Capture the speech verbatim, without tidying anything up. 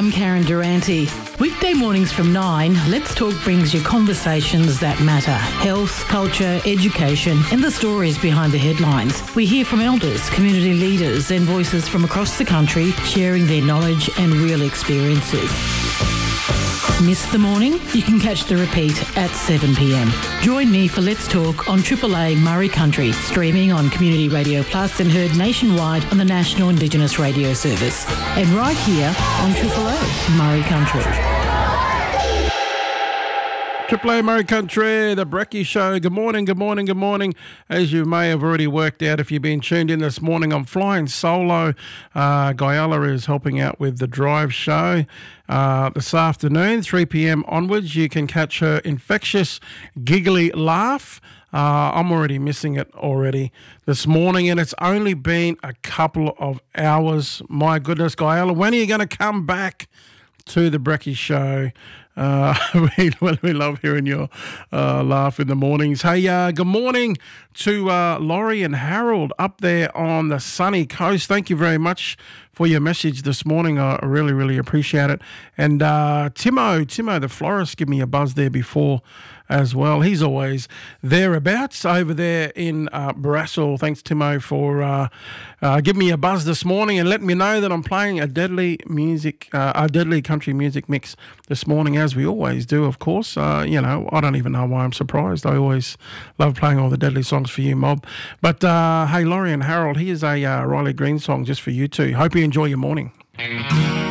I'm Karen Durante. Weekday mornings from nine, Let's Talk brings you conversations that matter. Health, culture, education, and the stories behind the headlines. We hear from elders, community leaders, and voices from across the country sharing their knowledge and real experiences. Miss the morning? You can catch the repeat at seven p m. Join me for Let's Talk on Triple A Murray Country, streaming on Community Radio Plus and heard nationwide on the National Indigenous Radio Service. And right here on Triple A Murray Country. Triple A Murray Country, the Brekkie Show. Good morning, good morning, good morning. As you may have already worked out if you've been tuned in this morning, I'm flying solo. Uh, Guyala is helping out with the Drive Show. Uh, this afternoon, three p m onwards, you can catch her infectious, giggly laugh. Uh, I'm already missing it already this morning, and it's only been a couple of hours. My goodness, Guyala, when are you going to come back to the Brekkie Show? Uh, we, we love hearing your uh, laugh in the mornings. Hey, uh, good morning to uh, Laurie and Harold up there on the sunny coast. Thank you very much for your message this morning. I really, really appreciate it. And uh, Timo, Timo the florist, give me a buzz there before as well. He's always thereabouts over there in uh, Brassel. Thanks, Timo, for uh, uh, giving me a buzz this morning and letting me know that I'm playing a deadly music, uh, a deadly country music mix this morning, as we always do, of course. Uh, you know, I don't even know why I'm surprised. I always love playing all the deadly songs for you, Mob. But uh, hey, Laurie and Harold, here's a uh, Riley Green song just for you two. Hope you enjoy your morning.